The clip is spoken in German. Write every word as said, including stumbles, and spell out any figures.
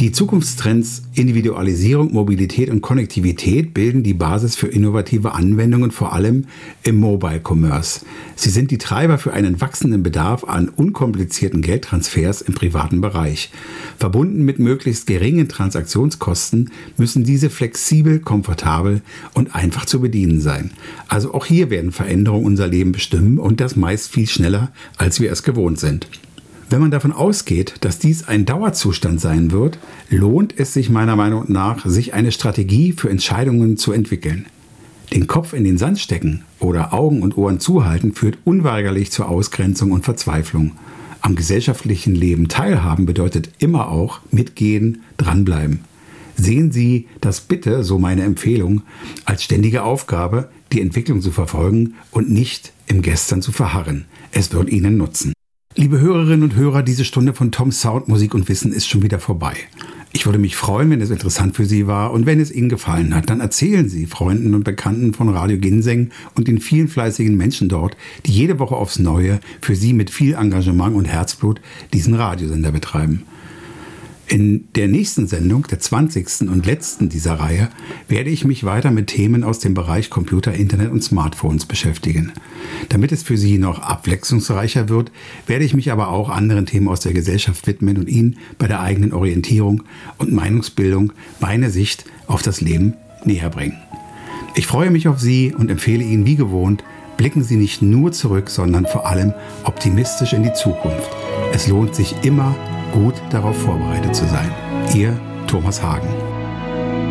Die Zukunftstrends Individualisierung, Mobilität und Konnektivität bilden die Basis für innovative Anwendungen, vor allem im Mobile Commerce. Sie sind die Treiber für einen wachsenden Bedarf an unkomplizierten Geldtransfers im privaten Bereich. Verbunden mit möglichst geringen Transaktionskosten müssen diese flexibel, komfortabel und einfach zu bedienen sein. Also auch hier werden Veränderungen unser Leben bestimmen und das meist viel schneller, als wir es gewohnt sind. Wenn man davon ausgeht, dass dies ein Dauerzustand sein wird, lohnt es sich meiner Meinung nach, sich eine Strategie für Entscheidungen zu entwickeln. Den Kopf in den Sand stecken oder Augen und Ohren zuhalten führt unweigerlich zur Ausgrenzung und Verzweiflung. Am gesellschaftlichen Leben teilhaben bedeutet immer auch mitgehen, dranbleiben. Sehen Sie das bitte, so meine Empfehlung, als ständige Aufgabe, die Entwicklung zu verfolgen und nicht im Gestern zu verharren. Es wird Ihnen nutzen. Liebe Hörerinnen und Hörer, diese Stunde von Tom Sound, Musik und Wissen ist schon wieder vorbei. Ich würde mich freuen, wenn es interessant für Sie war, und wenn es Ihnen gefallen hat, dann erzählen Sie Freunden und Bekannten von Radio Ginseng und den vielen fleißigen Menschen dort, die jede Woche aufs Neue für Sie mit viel Engagement und Herzblut diesen Radiosender betreiben. In der nächsten Sendung, der zwanzigsten und letzten dieser Reihe, werde ich mich weiter mit Themen aus dem Bereich Computer, Internet und Smartphones beschäftigen. Damit es für Sie noch abwechslungsreicher wird, werde ich mich aber auch anderen Themen aus der Gesellschaft widmen und Ihnen bei der eigenen Orientierung und Meinungsbildung meine Sicht auf das Leben näher bringen. Ich freue mich auf Sie und empfehle Ihnen wie gewohnt, blicken Sie nicht nur zurück, sondern vor allem optimistisch in die Zukunft. Es lohnt sich immer, gut darauf vorbereitet zu sein. Ihr Thomas Hagen.